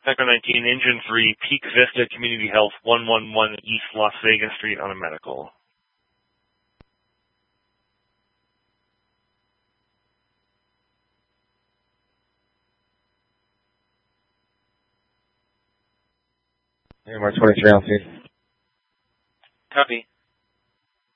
Echo 19, Engine 3, Peak Vista Community Health, 111 East Las Vegas Street on a medical. AMR 23 on scene. Copy.